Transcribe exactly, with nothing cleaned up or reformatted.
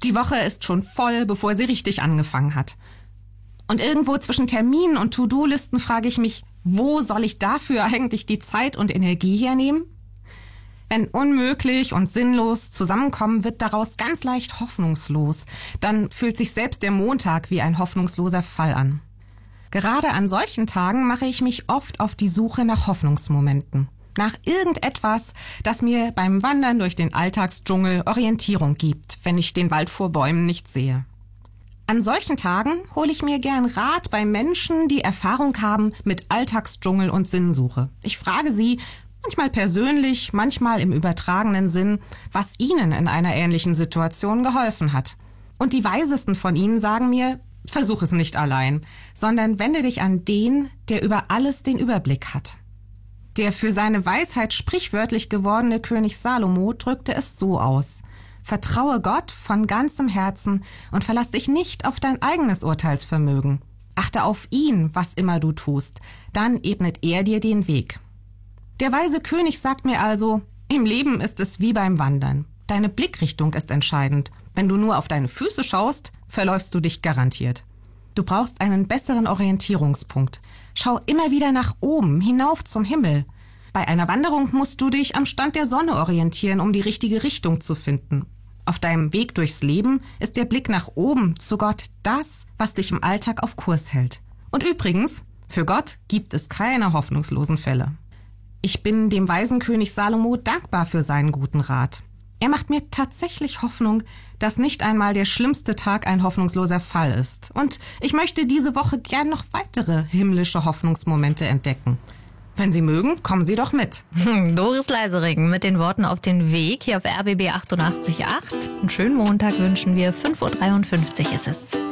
Die Woche ist schon voll, bevor sie richtig angefangen hat. Und irgendwo zwischen Terminen und To-Do-Listen frage ich mich, wo soll ich dafür eigentlich die Zeit und Energie hernehmen? Wenn unmöglich und sinnlos zusammenkommen, wird daraus ganz leicht hoffnungslos. Dann fühlt sich selbst der Montag wie ein hoffnungsloser Fall an. Gerade an solchen Tagen mache ich mich oft auf die Suche nach Hoffnungsmomenten. Nach irgendetwas, das mir beim Wandern durch den Alltagsdschungel Orientierung gibt, wenn ich den Wald vor Bäumen nicht sehe. An solchen Tagen hole ich mir gern Rat bei Menschen, die Erfahrung haben mit Alltagsdschungel und Sinnsuche. Ich frage sie, manchmal persönlich, manchmal im übertragenen Sinn, was ihnen in einer ähnlichen Situation geholfen hat. Und die Weisesten von ihnen sagen mir, versuch es nicht allein, sondern wende dich an den, der über alles den Überblick hat. Der für seine Weisheit sprichwörtlich gewordene König Salomo drückte es so aus: Vertraue Gott von ganzem Herzen und verlass dich nicht auf dein eigenes Urteilsvermögen. Achte auf ihn, was immer du tust, dann ebnet er dir den Weg. Der weise König sagt mir also, im Leben ist es wie beim Wandern. Deine Blickrichtung ist entscheidend. Wenn du nur auf deine Füße schaust, verläufst du dich garantiert. Du brauchst einen besseren Orientierungspunkt. Schau immer wieder nach oben, hinauf zum Himmel. Bei einer Wanderung musst du dich am Stand der Sonne orientieren, um die richtige Richtung zu finden. Auf deinem Weg durchs Leben ist der Blick nach oben zu Gott das, was dich im Alltag auf Kurs hält. Und übrigens, für Gott gibt es keine hoffnungslosen Fälle. Ich bin dem weisen König Salomo dankbar für seinen guten Rat. Er macht mir tatsächlich Hoffnung, dass nicht einmal der schlimmste Tag ein hoffnungsloser Fall ist. Und ich möchte diese Woche gern noch weitere himmlische Hoffnungsmomente entdecken. Wenn Sie mögen, kommen Sie doch mit. Doris Leisering mit den Worten auf den Weg hier auf R B B achtundachtzig Komma acht. Einen schönen Montag wünschen wir. fünf Uhr dreiundfünfzig ist es.